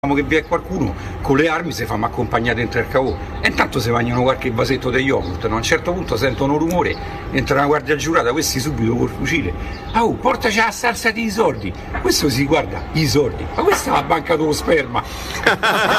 che vi è qualcuno con le armi si fa accompagnare dentro il cavò e intanto si mangiano qualche vasetto di yogurt, no? A un certo punto sentono un rumore, entra una guardia giurata, questi subito col fucile, portaci la salsa di soldi, questo si guarda, i soldi, ma questa è la banca dello sperma.